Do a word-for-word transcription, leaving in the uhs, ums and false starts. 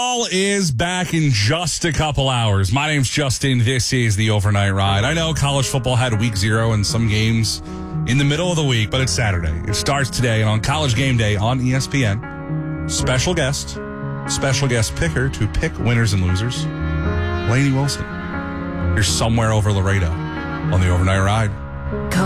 All is back in just a couple hours. My name's Justin. This is the Overnight Ride. I know college football had week zero and some games in the middle of the week, but it's Saturday. It starts today, and on College Game Day on E S P N, special guest, special guest picker to pick winners and losers, Lainey Wilson. You're somewhere over Laredo on the Overnight Ride.